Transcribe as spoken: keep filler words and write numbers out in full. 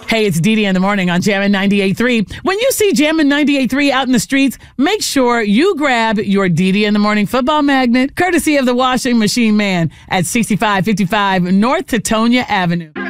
Hey, it's Dee Dee in the morning on Jammin' ninety-eight point three. When you see Jammin' ninety-eight point three out in the streets, make sure you grab your Dee Dee in the morning football magnet, courtesy of the washing machine man at sixty-five fifty-five North Tetonia Avenue.